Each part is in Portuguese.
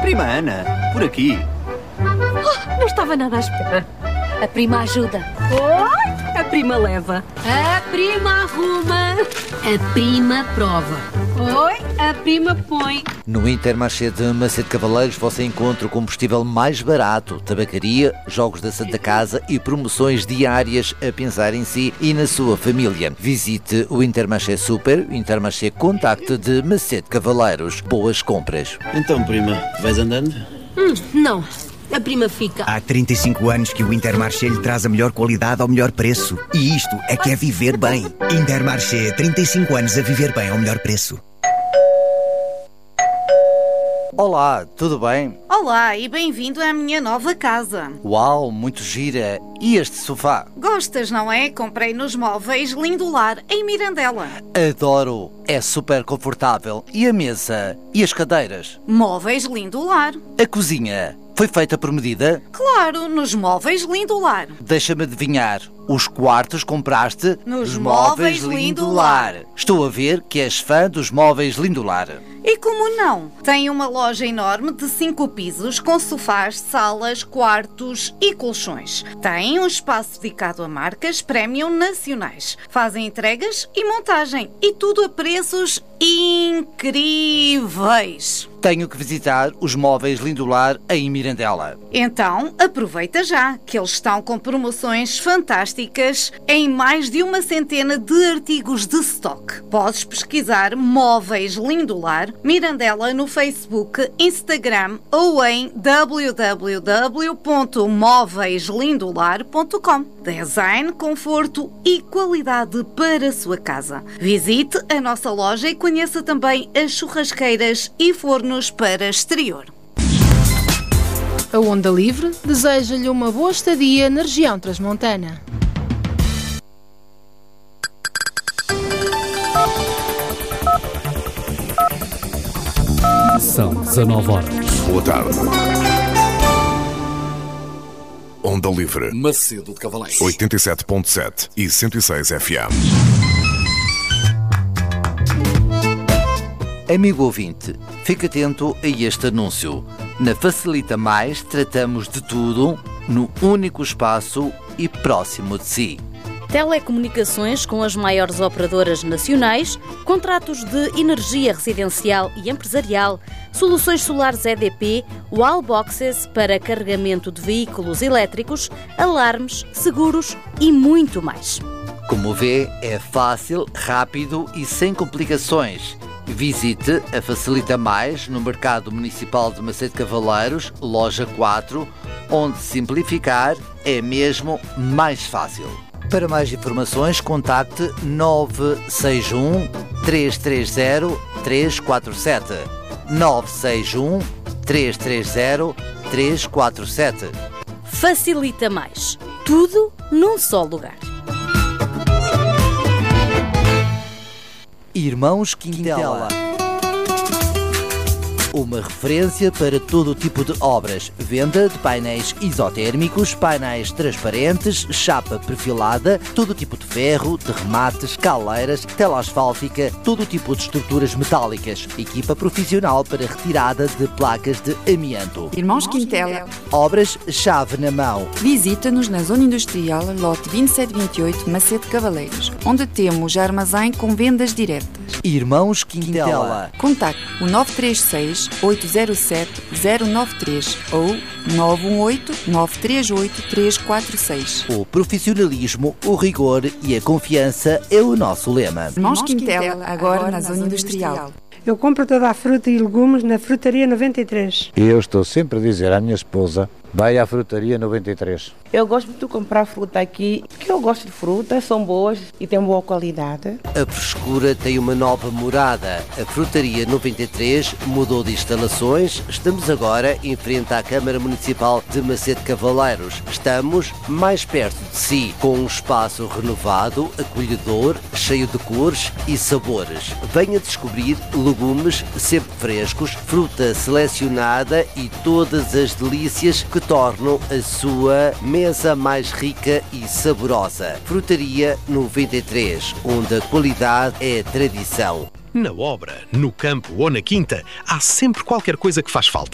Prima Ana, por aqui. Não estava nada à espera. A prima ajuda. Oi, a prima leva. A prima arruma. A prima prova. Oi, a prima põe. No Intermarché de Macedo Cavaleiros você encontra o combustível mais barato, tabacaria, jogos da Santa Casa e promoções diárias a pensar em si e na sua família. Visite o Intermarché Super, Intermarché Contacto de Macedo Cavaleiros. Boas compras. Então, prima, vais andando? Não, a prima fica. Há 35 anos que o Intermarché lhe traz a melhor qualidade ao melhor preço. E isto é que é viver bem. Intermarché, 35 anos a viver bem ao melhor preço. Olá, tudo bem? Olá e bem-vindo à minha nova casa. Uau, muito gira. E este sofá? Gostas, não é? Comprei nos móveis Lindolar, em Mirandela. Adoro, é super confortável. E a mesa? E as cadeiras? Móveis Lindolar. A cozinha? Foi feita por medida? Claro, nos móveis Lindolar. Deixa-me adivinhar, os quartos compraste nos móveis Lindolar. Estou a ver que és fã dos móveis Lindolar. E como não? Tem uma loja enorme de 5 pisos com sofás, salas, quartos e colchões. Tem um espaço dedicado a marcas premium nacionais. Fazem entregas e montagem e tudo a preços incríveis. Tenho que visitar os móveis Lindolar em Mirandela. Então, aproveita já, que eles estão com promoções fantásticas em mais de 100 de artigos de stock. Podes pesquisar Móveis Lindolar Mirandela no Facebook, Instagram ou em www.móveislindolar.com. Design, conforto e qualidade para a sua casa. Visite a nossa loja e conheça também as churrasqueiras e fornos para exterior. A Onda Livre deseja-lhe uma boa estadia na região transmontana. São 19 horas. Boa tarde. Onda Livre. Macedo de Cavaleiros. 87.7 e 106 FM. Amigo ouvinte, fique atento a este anúncio. Na Facilita Mais tratamos de tudo no único espaço e próximo de si. Telecomunicações com as maiores operadoras nacionais, contratos de energia residencial e empresarial, soluções solares EDP, wallboxes para carregamento de veículos elétricos, alarmes, seguros e muito mais. Como vê, é fácil, rápido e sem complicações. Visite a Facilita Mais no Mercado Municipal de Macedo Cavaleiros, loja 4, onde simplificar é mesmo mais fácil. Para mais informações, contacte 961 330 347. 961 330 347. Facilita Mais. Tudo num só lugar. Irmãos Quintela. Uma referência para todo tipo de obras. Venda de painéis isotérmicos, painéis transparentes, chapa perfilada, todo tipo de ferro, de remates, caleiras, tela asfáltica, todo tipo de estruturas metálicas. Equipa profissional para retirada de placas de amianto. Irmãos Quintela. Obras chave na mão. Visita-nos na Zona Industrial, lote 2728, Macedo Cavaleiros, onde temos armazém com vendas diretas. Irmãos Quintela. Contacte o 936-807-093 ou 918-938-346. O profissionalismo, o rigor e a confiança é o nosso lema. Irmãos Quintela, agora na Zona Industrial. Eu compro toda a fruta e legumes na Frutaria 93. E eu estou sempre a dizer à minha esposa, vai à Frutaria 93. Eu gosto muito de comprar fruta aqui, porque eu gosto de frutas, são boas e têm boa qualidade. A frescura tem uma nova morada. A Frutaria 93 mudou de instalações. Estamos agora em frente à Câmara Municipal de Macedo Cavaleiros. Estamos mais perto de si, com um espaço renovado, acolhedor, cheio de cores e sabores. Venha descobrir legumes sempre frescos, fruta selecionada e todas as delícias que tornam a sua mesa mais rica e saborosa. Frutaria 93, onde a qualidade é tradição. Na obra, no campo ou na quinta, há sempre qualquer coisa que faz falta.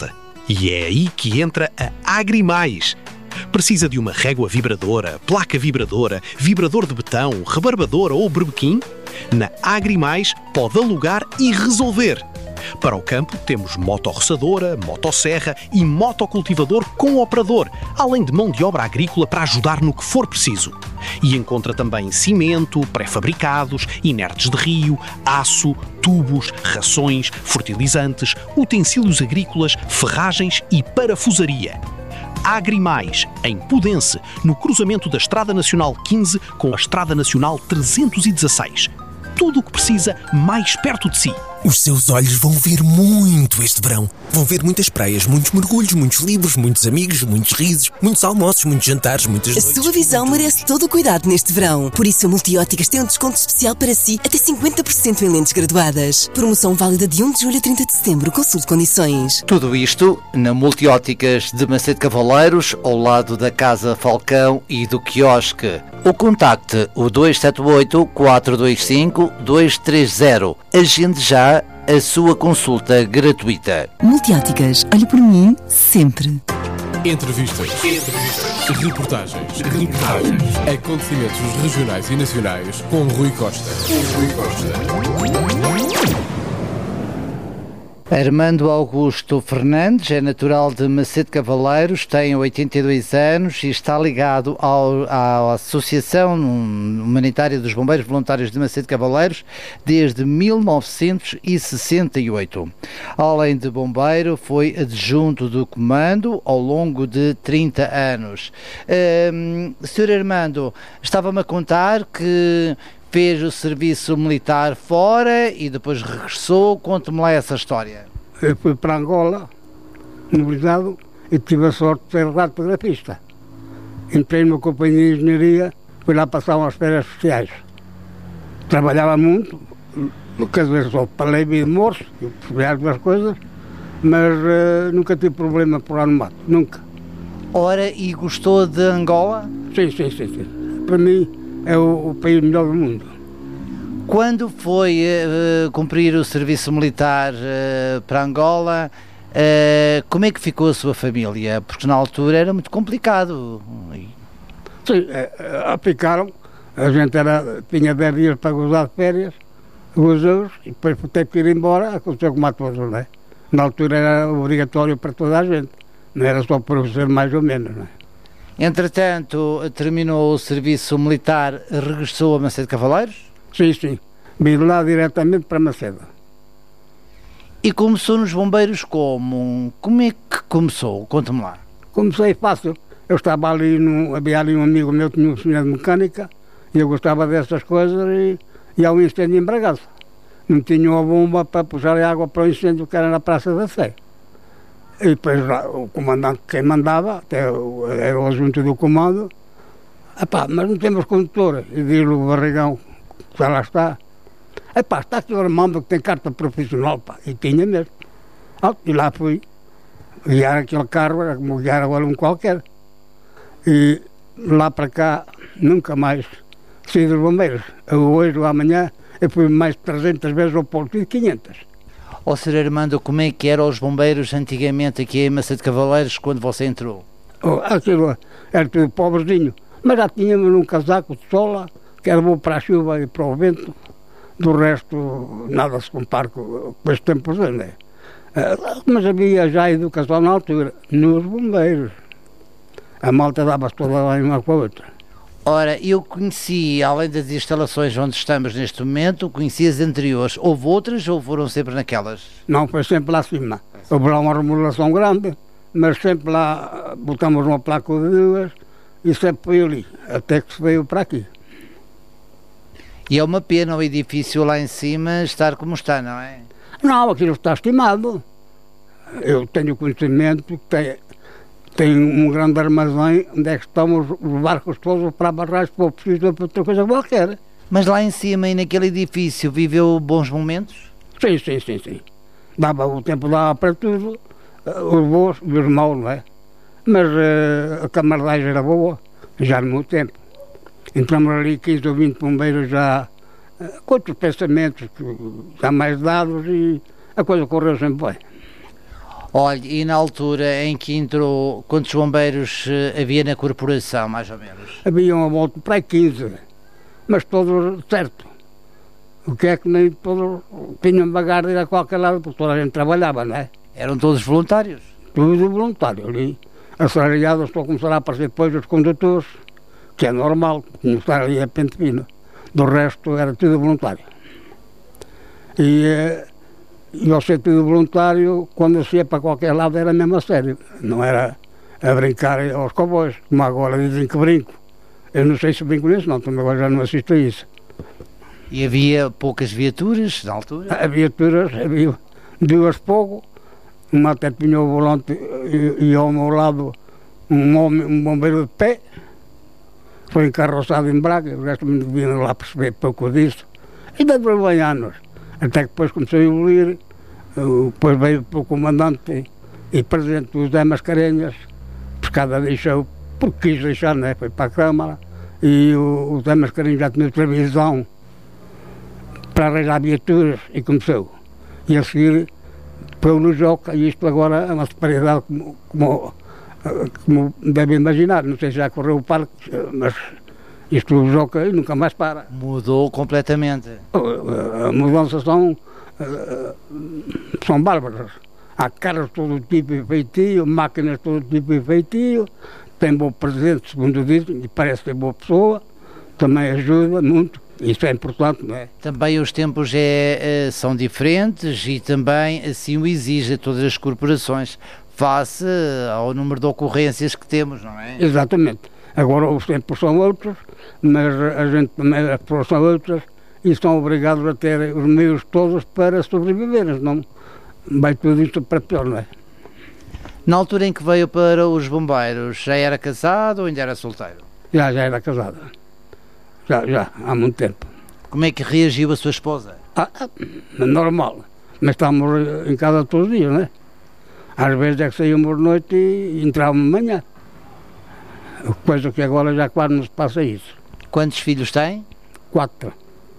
E é aí que entra a Agrimais. Precisa de uma régua vibradora, placa vibradora, vibrador de betão, rebarbadora ou berbequim? Na Agrimais pode alugar e resolver. Para o campo temos motorroçadora, motosserra e motocultivador com operador, além de mão de obra agrícola para ajudar no que for preciso. E encontra também cimento, pré-fabricados, inertes de rio, aço, tubos, rações, fertilizantes, utensílios agrícolas, ferragens e parafusaria. Agrimais, em Pudense, no cruzamento da Estrada Nacional 15 com a Estrada Nacional 316. Tudo o que precisa mais perto de si. Os seus olhos vão ver muito este verão. Vão ver muitas praias, muitos mergulhos, muitos livros, muitos amigos, muitos risos, muitos almoços, muitos jantares, muitas noites. A sua visão merece todo o cuidado neste verão. Por isso a Multióticas tem um desconto especial para si, até 50% em lentes graduadas. Promoção válida de 1 de julho a 30 de setembro. Consulte condições. Tudo isto na Multióticas de Macedo Cavaleiros, ao lado da Casa Falcão e do quiosque. Ou contacte o 278-425-230. Agende já a sua consulta gratuita. Multióticas, olhe por mim sempre. Entrevistas. Reportagens. Acontecimentos regionais e nacionais com Rui Costa. Armando Augusto Fernandes é natural de Macedo Cavaleiros, tem 82 anos e está ligado à Associação Humanitária dos Bombeiros Voluntários de Macedo Cavaleiros desde 1968. Além de bombeiro, foi adjunto do comando ao longo de 30 anos. Sr. Armando, estava-me a contar que fez o serviço militar fora e depois regressou. Conte-me lá essa história. Eu fui para Angola, mobilizado, e tive a sorte de ser radiografista. Entrei numa companhia de engenharia, fui lá passar umas férias sociais. Trabalhava muito, quer dizer, só falei de morso, percebi algumas coisas, mas nunca tive problema por lá no mato, nunca. Ora, e gostou de Angola? Sim. Para mim, é o país melhor do mundo. Quando foi cumprir o serviço militar para Angola, como é que ficou a sua família? Porque na altura era muito complicado. Sim, ficaram. A gente tinha 10 dias para gozar de férias, gozou e depois teve que ir embora, aconteceu como a todos, não é? Na altura era obrigatório para toda a gente, não era só para o ser mais ou menos, não é? Entretanto, terminou o serviço militar, regressou a Macedo Cavaleiros? Sim. Vim lá diretamente para Macedo. E começou nos bombeiros como? Como é que começou? Conta-me lá. Comecei fácil. Eu estava ali, havia ali um amigo meu que tinha uma oficina de mecânica e eu gostava dessas coisas e há um incêndio em Bragaça. Não tinha uma bomba para puxar a água para o incêndio que era na Praça da Sé. E depois o comandante, quem mandava, até era o adjunto do comando, mas não temos condutor. E diz-lhe o Barrigão, que já lá está, está aqui o Armando que tem carta profissional, e tinha mesmo. E lá fui, guiar aquele carro, era como guiar agora um qualquer. E lá para cá, nunca mais saí dos bombeiros. Hoje ou amanhã, eu fui mais de 300 vezes ao Porto e 500. Ó Sr. Armando, como é que eram os bombeiros antigamente aqui em Macedo Cavaleiros quando você entrou? Aquilo era tudo pobrezinho, mas já tínhamos um casaco de sola que era bom para a chuva e para o vento. Do resto, nada se compara com este tempo, não é? Mas havia já educação na altura, nos bombeiros. A malta dava-se toda lá uma com a outra. Ora, eu conheci, além das instalações onde estamos neste momento, conheci as anteriores. Houve outras ou foram sempre naquelas? Não, foi sempre lá acima. Houve lá uma remodelação grande, mas sempre lá botamos uma placa de duas e sempre foi ali, até que se veio para aqui. E é uma pena o edifício lá em cima estar como está, não é? Não, aquilo está estimado. Eu tenho conhecimento que tem um grande armazém onde é que estão os barcos todos para barrar, se for preciso para outra coisa qualquer. Mas lá em cima e naquele edifício viveu bons momentos? Sim. O tempo dava para tudo, os bons e os maus, não é? Mas a camaradagem era boa, já no meu tempo. Entramos ali 15 ou 20 bombeiros já com outros pensamentos já mais dados e a coisa correu sempre bem. Olha, e na altura em que entrou, quantos bombeiros havia na corporação, mais ou menos? Havia uma volta para aí 15, mas todos certo. O que é que nem todos tinham vagar de ir a qualquer lado, porque toda a gente trabalhava, não é? Eram todos voluntários? Tudo voluntário ali. Assalariados estão a começar a aparecer depois os condutores, que é normal, começar ali a pente fino. Do resto era tudo voluntário. E ao ser tudo voluntário, quando se ia para qualquer lado era mesmo a sério. Não era a brincar aos cowboys, como agora dizem que brinco. Eu não sei se brinco nisso, não, também agora já não assisto a isso. E havia poucas viaturas na altura? Havia 2 fogo, uma até tinha o volante e ao meu lado um bombeiro de pé, foi encarroçado em Braga, o resto me vinham lá perceber pouco disso. Ainda durou bem anos, até que depois comecei a evoluir, depois veio para o comandante e presidente do José Mascarenhas, pescada deixou, porque quis deixar, né? Foi para a Câmara, e o José Mascarenhas já tinha televisão para arranjar viaturas e começou. E a seguir pôs no Joca, e isto agora é uma disparidade como deve imaginar, não sei se já correu o parque, mas isto o Joca nunca mais para. Mudou completamente. A mudança são bárbaras. Há carros de todo tipo e feitio, máquinas de todo tipo e feitio, tem bom presidente, segundo dizem, e parece ter boa pessoa, também ajuda muito. Isso é importante, não é? Também os tempos são diferentes e também assim o exige todas as corporações, face ao número de ocorrências que temos, não é? Exatamente. Agora os tempos são outros, mas a gente também, as pessoas são outras e são obrigados a ter os meios todos para sobreviver, senão vai tudo isto para pior, não é? Na altura em que veio para os bombeiros, já era casado ou ainda era solteiro? Já era casado. Já, há muito tempo. Como é que reagiu a sua esposa? Normal, mas estávamos em casa todos os dias, não é? Às vezes é que saímos de noite e entrávamos de manhã. Coisa que agora já quase não se passa isso. Quantos filhos tem? 4.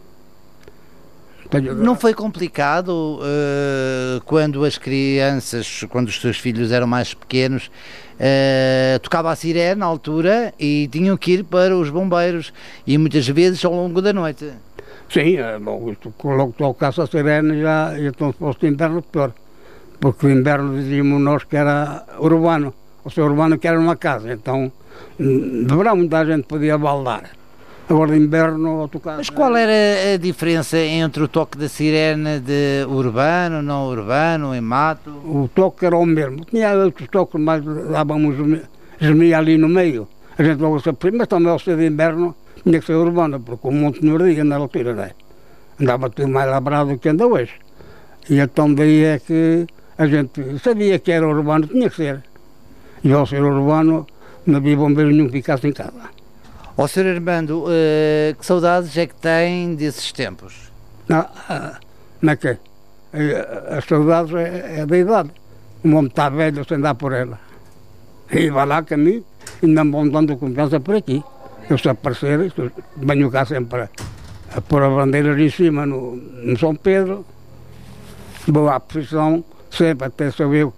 Não foi complicado quando as crianças, quando os seus filhos eram mais pequenos, tocava a sirene na altura e tinham que ir para os bombeiros e muitas vezes ao longo da noite? Sim, logo que tocasse a sirene já, então se fosse inverno pior, porque o inverno dizíamos nós que era urbano, ou seja, urbano que era uma casa, então de verão muita gente podia baldar. Agora de inverno ao tocar... Mas qual era a diferença entre o toque da sirene de urbano, não urbano, em mato? O toque era o mesmo. Tinha outros toques, mas dávamos gemia ali no meio. A gente logo se apercebia, mas também ao ser de inverno tinha que ser urbano, porque o monte não ardia na altura, não é? Andava tudo mais labrado do que anda hoje. E então daí é que a gente sabia que era urbano, tinha que ser. E ao ser urbano não havia bombeiro nenhum que ficasse em casa. Ó Sr. Armando, que saudades é que tem desses tempos? Não é que as saudades é da idade. O homem está velho sem andar por ela. E vai lá caminho e não vão dando confiança por aqui. Eu se aparecer, venho cá sempre a pôr as bandeiras em cima no São Pedro, vou à posição, sempre até saber.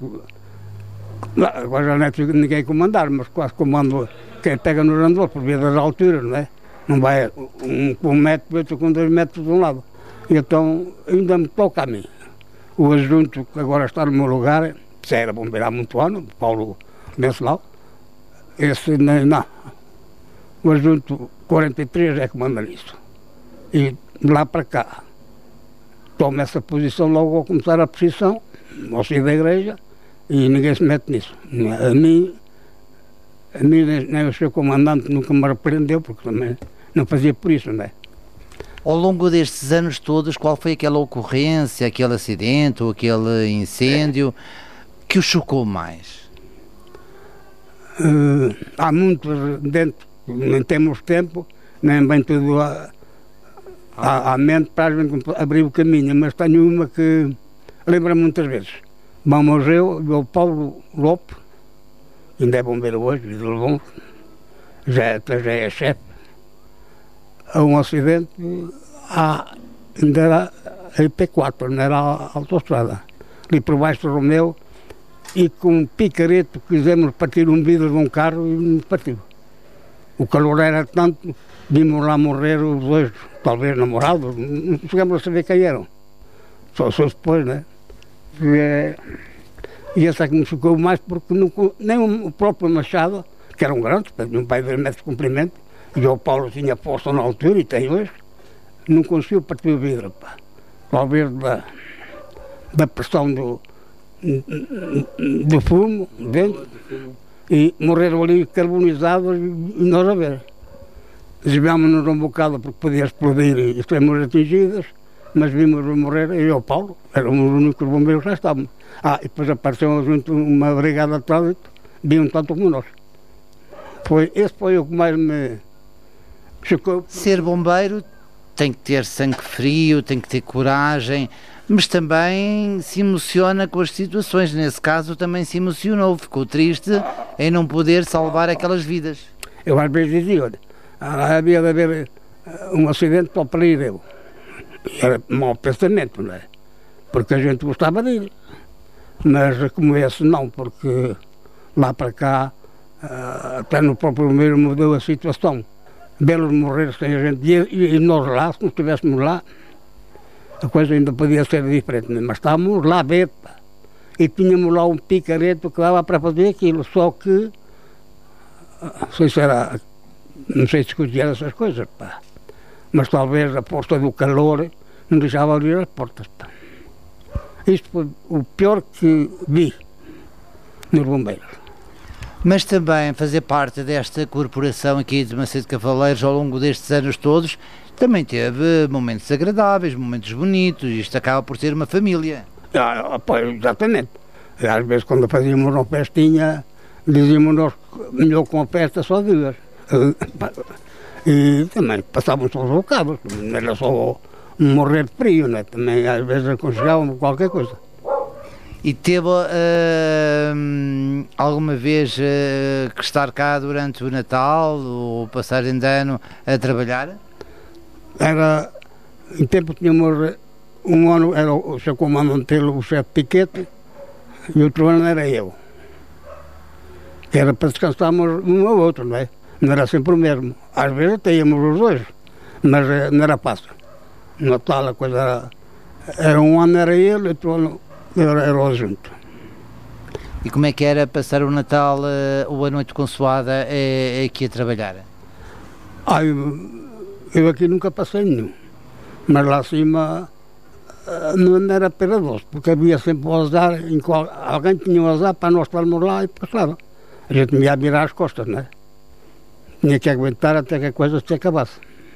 Agora já não é preciso ninguém comandar, mas quase comando quem pega nos andores por via das alturas, não é? Não vai com 1 metro, outro com 2 metros de um lado. E então ainda me toca a mim. O adjunto que agora está no meu lugar, que era bombeiro há muito ano, Paulo Mencelau, esse não. O adjunto 43 é que manda nisso. E de lá para cá, tomo essa posição logo ao começar a posição, ao sair da igreja, e ninguém se mete nisso. A mim nem o seu comandante nunca me repreendeu, porque também não fazia por isso, não é? Ao longo destes anos todos, qual foi aquela ocorrência, aquele acidente ou aquele incêndio que o chocou mais? Há muitos dentro, nem temos tempo, nem bem tudo à mente para a gente abrir o caminho, mas tenho uma que lembra-me muitas vezes. Vamos eu e o Paulo Lopes, ainda é bombeiro hoje, já é chefe, a um acidente, ainda era a IP4, não era a autostrada. Ali por baixo do Romeu, e com um picareta quisemos partir um vidro de um carro e nos partiu. O calor era tanto, vimos lá morrer os dois, talvez namorados, não chegamos a saber quem eram. Só depois, né? E essa é que nos ficou mais porque nem o próprio Machado, que era um grande, tinha um pai de 2 metros de comprimento, e o Paulo tinha posto na altura e tem hoje, não conseguiu partir o vidro, pá. Talvez da pressão do fumo, dentro, e morreram ali carbonizados e nós a ver. Desviámos-nos um bocado porque podia explodir e fomos atingidas, mas vimos morrer, eu e o Paulo, éramos os únicos bombeiros que lá estávamos. E depois apareceu junto uma brigada de trânsito, viam tanto como nós. Esse foi o que mais me chocou. Ser bombeiro tem que ter sangue frio, tem que ter coragem, mas também se emociona com as situações. Nesse caso também se emocionou, ficou triste em não poder salvar aquelas vidas. Eu às vezes dizia, olha, havia de haver um acidente só para ir eu. Era mau pensamento, não é? Porque a gente gostava de ir. Mas como esse não, porque lá para cá, até no próprio bombeiro mudou a situação. Belos morrer sem a gente, e nós lá, se não estivéssemos lá, a coisa ainda podia ser diferente, mas estávamos lá a ver, pá. E tínhamos lá um picareto que dava para fazer aquilo, só que não sei se discutir essas coisas, pá. Mas talvez a força do calor não deixava abrir as portas, pá. Isto foi o pior que vi nos bombeiros. Mas também fazer parte desta corporação aqui de Macedo Cavaleiros ao longo destes anos todos, também teve momentos agradáveis, momentos bonitos, isto acaba por ser uma família. Exatamente. Às vezes quando fazíamos uma festinha, dizíamos nós melhor com a festa só dias. E também passávamos todos bocados, não era só morrer de frio, né? Também às vezes aconchegávamos qualquer coisa. E teve alguma vez que estar cá durante o Natal ou passagem de ano a trabalhar? Era, em tempo tínhamos um ano, era o seu comandante, o chefe Piquete, e outro ano era eu. Era para descansarmos um ao outro, não é? Não era sempre o mesmo. Às vezes tínhamos os dois, mas não era fácil. No Natal a coisa era um ano era ele, outro ano era o junto. E como é que era passar o Natal ou a noite consoada aqui a trabalhar? Eu aqui nunca passei nenhum, mas lá acima não era pera doce, porque havia sempre o azar, alguém tinha o azar para nós estarmos lá e passava. A gente ia virar as costas, não é? Tinha que aguentar até que a coisa se acabasse.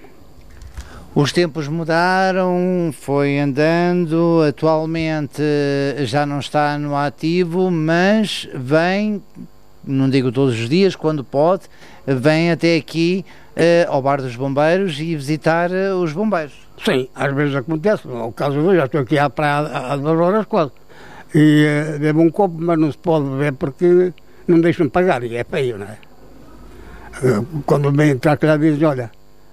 Os tempos mudaram, foi andando, atualmente já não está no ativo, mas vem, não digo todos os dias, quando pode, vem até aqui ao Bar dos Bombeiros e visitar os bombeiros. Sim, às vezes acontece, no caso de hoje, já estou aqui à praia há 2 horas quase, e bebo um copo, mas não se pode beber porque não deixam pagar, e é feio, não é? Quando vem entrar lá dizem, olha,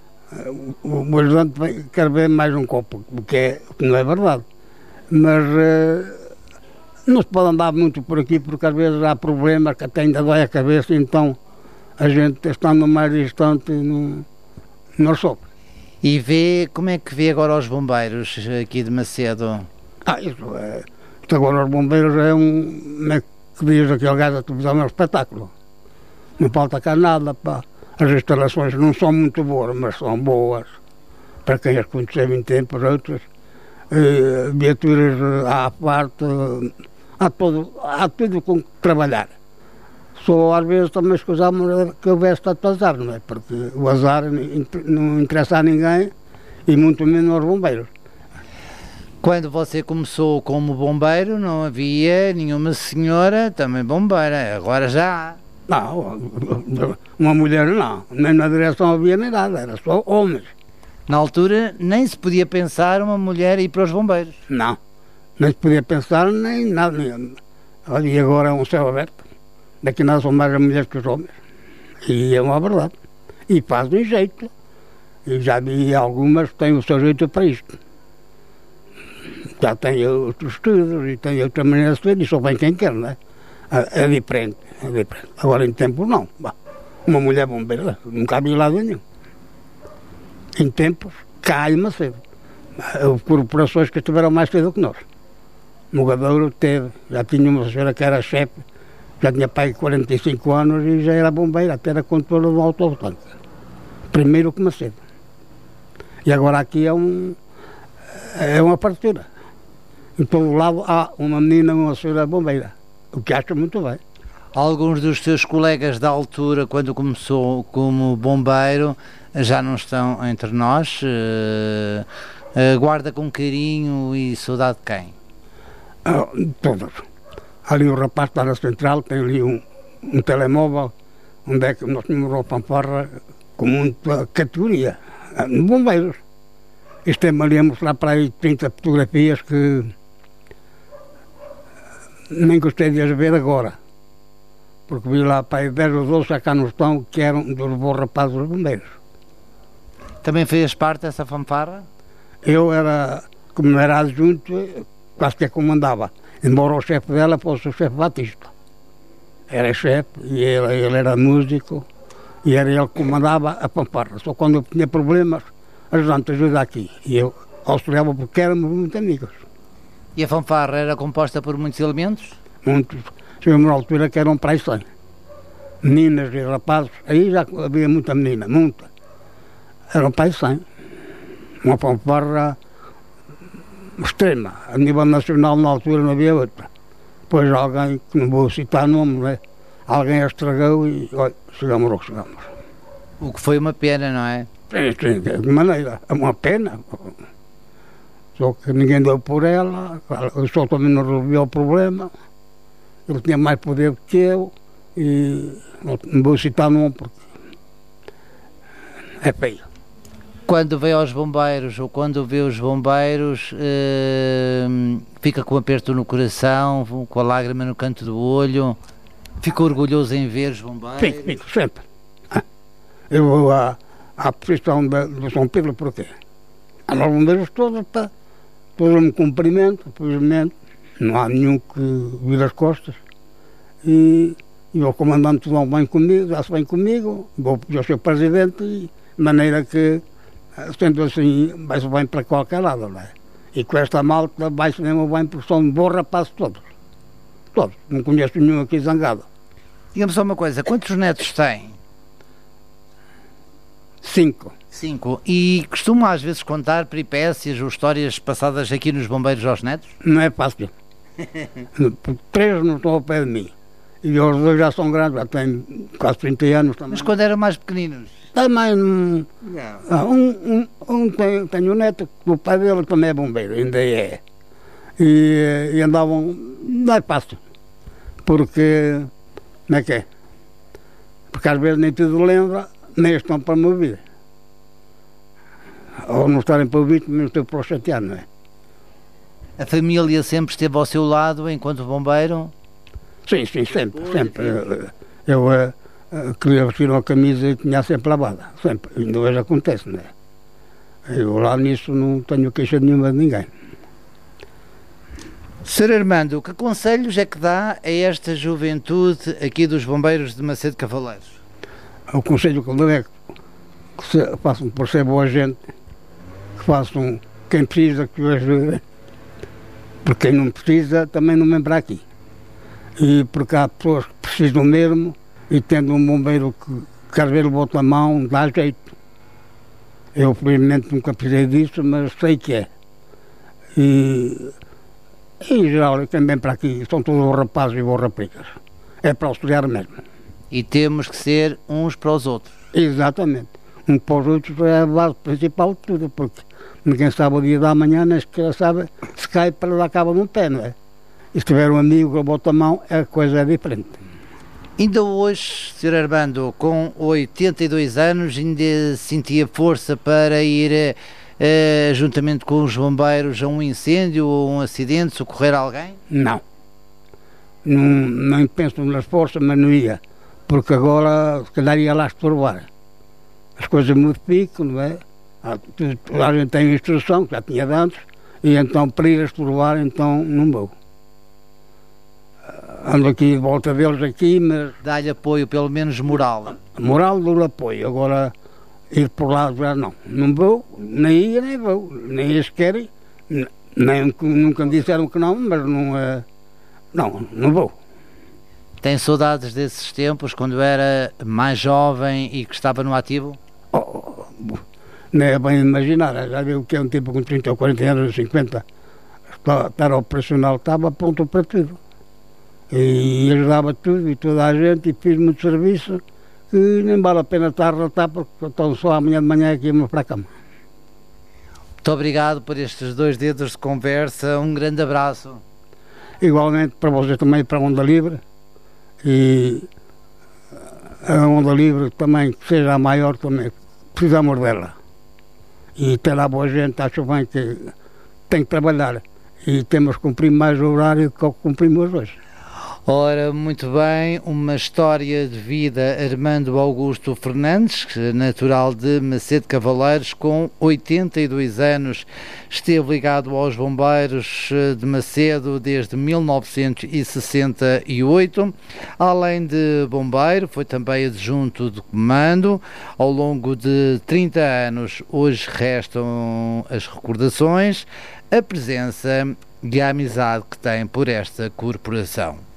o ajudante quer beber mais um copo, o que não é verdade, mas não se pode andar muito por aqui porque às vezes há problemas que até ainda dói a cabeça, então a gente estando mais distante não sofre. E vê, como é que vê agora os bombeiros aqui de Macedo? Isto agora os bombeiros é como é que diz aquele gajo da televisão, é um espetáculo. Não falta cá nada, pá. As instalações não são muito boas, mas são boas. Para quem as conheceu em tempos, outras. Viaturas à parte, há tudo com que trabalhar. Só às vezes também escusamos que houvesse tanto azar, não é? Porque o azar não interessa a ninguém e muito menos aos bombeiros. Quando você começou como bombeiro não havia nenhuma senhora também bombeira, agora já há. Não, uma mulher não, nem na direção havia nem nada, era só homens. Na altura nem se podia pensar uma mulher ir para os bombeiros? Não, nem se podia pensar nem nada. E agora é um céu aberto, daqui nada são mais as mulheres que os homens, e é uma verdade. E fazem jeito, e já vi algumas que têm o seu jeito para isto. Já têm outros estudos e têm outra maneira de ser, e só vem quem quer, não é? É diferente, é diferente. Agora em tempos não. Uma mulher bombeira nunca havia lado nenhum. Em tempos cai Macedo. Houve corporações que estiveram mais cedo que nós. Mogadouro teve, já tinha uma senhora que era chefe, já tinha pai de 45 anos e já era bombeira, até era condutora de um autotanque. Primeiro que Macedo. E agora aqui é uma fartura. Em todo lado há uma menina, uma senhora bombeira, o que acho muito bem. Alguns dos seus colegas da altura, quando começou como bombeiro, já não estão entre nós. Guarda com carinho e saudade de quem? Todos. Ali o rapaz está na central, tem ali um telemóvel, onde é que nós tínhamos uma fanfarra com muita categoria. Bombeiros. Isto é ali a mostrar para aí 30 fotografias que nem gostei de as ver agora. Porque vi lá para aí 10 ou 12 cá não estão, que eram dos bons rapazes dos bombeiros. Também fez parte dessa fanfarra? Eu era, como era adjunto, quase que comandava. Embora o chefe dela fosse o chefe Batista. Era chefe e ele era músico e era ele que comandava a fanfarra. Só quando eu tinha problemas, ajudante, ajuda aqui. E eu auxiliava porque éramos muito amigos. E a fanfarra era composta por muitos elementos? Muitos. Chegamos na altura que eram para aí 100. Meninas e rapazes. Aí já havia muita menina, muita. Eram para aí 100. Uma fanfarra extrema. A nível nacional, na altura, não havia outra. Depois alguém, que não vou citar nome, né? Alguém a estragou e olha, chegamos ao que chegamos. O que foi uma pena, não é? Sim, de maneira. É uma pena. Só que ninguém deu por ela. O senhor também não resolveu o problema. Ele tinha mais poder que eu. E não vou citar nome porque é feio. Quando vê aos bombeiros ou quando vê os bombeiros, fica com um aperto no coração, com a lágrima no canto do olho, fica orgulhoso em ver os bombeiros? Fico, sempre. Eu vou à posição do São Pedro porquê? Os bombeiros todos me cumprimentam, felizmente, não há nenhum que vire as costas. E o comandante vão bem comigo, dá-se bem comigo, vou ao seu presidente, de maneira que sendo assim, vai-se bem para qualquer lado, não é? E com esta malta vai-se mesmo bem porque são bons rapazes todos. Todos. Não conheço nenhum aqui zangado. Diga-me só uma coisa, quantos netos tem? 5. 5. E costuma às vezes contar peripécias ou histórias passadas aqui nos bombeiros aos netos? Não é fácil. 3 não estão ao pé de mim. E os 2 já são grandes, já têm quase 30 anos também. Mas quando eram mais pequeninos? Também, tem um neto, o pai dele também é bombeiro, ainda é. E andavam, não é fácil, porque, como é que é? Porque às vezes nem tudo lembra, nem estão para me ouvir. Ou não estarem para ouvir, também não estou para o chatear, não é? A família sempre esteve ao seu lado enquanto bombeiro? Sim, sempre. Eu queria vestir uma camisa e tinha sempre lavada, sempre. Ainda hoje acontece, não é? Eu lá nisso não tenho queixa nenhuma de ninguém. Sr. Armando, que conselhos é que dá a esta juventude aqui dos bombeiros de Macedo Cavaleiros? O conselho que eu dou é que façam por ser boa gente, que façam quem precisa que o ajude, porque quem não precisa também não vem para aqui. E porque há pessoas que precisam mesmo, e tendo um bombeiro que às vezes bota a mão, dá jeito. Eu, felizmente, nunca precisei disso, mas sei que é. E em geral, quem vem para aqui são todos rapazes e boas raparigas. É para auxiliar mesmo. E temos que ser uns para os outros. Exatamente. Um para os outros é a base principal de tudo, porque ninguém sabe o dia da manhã, nem sequer sabe se cai para dar cabo num pé, não é? E se tiver um amigo que bota a mão, a coisa é diferente. Ainda hoje, Sr. Armando, com 82 anos, ainda sentia força para ir, juntamente com os bombeiros, a um incêndio ou um acidente, socorrer alguém? Não. Não penso nas forças, mas não ia. Porque agora, se calhar, ia lá estorbar. As coisas modificam, não é? A gente tem instrução, que já tinha de antes, e então, para ir a estorbar, então, não vou. ando aqui de volta deles aqui, mas... Dá-lhe apoio, pelo menos moral. Moral do apoio, agora ir por lá já não vou, nem ia nem vou, nem eles querem, nem, nunca me disseram que não, mas não vou. Tem saudades desses tempos, quando era mais jovem e que estava no ativo? Não é bem imaginar, já viu que é um tipo com 30 ou 40 anos, 50, estar operacional, estava pronto para tudo. E ajudava tudo e toda a gente, e fiz muito serviço, que nem vale a pena estar a relatar, porque estão só amanhã de manhã aqui para a cama. Muito obrigado por estes 2 dedos de conversa, um grande abraço. Igualmente para vocês também, para a Onda Livre, e a Onda Livre também, que seja a maior, também precisamos dela. E terá boa gente, acho bem que tem que trabalhar e temos que cumprir mais o horário do que cumprimos hoje. Ora, muito bem, uma história de vida. Armando Augusto Fernandes, natural de Macedo Cavaleiros, com 82 anos, esteve ligado aos bombeiros de Macedo desde 1968. Além de bombeiro, foi também adjunto de comando ao longo de 30 anos. Hoje restam as recordações, a presença e a amizade que tem por esta corporação.